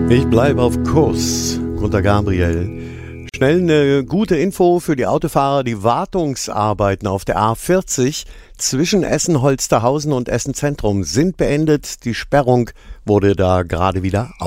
Ich bleibe auf Kurs, Gunter Gabriel. Schnell eine gute Info für die Autofahrer. Die Wartungsarbeiten auf der A40 zwischen Essen-Holsterhausen und Essen-Zentrum sind beendet. Die Sperrung wurde da gerade wieder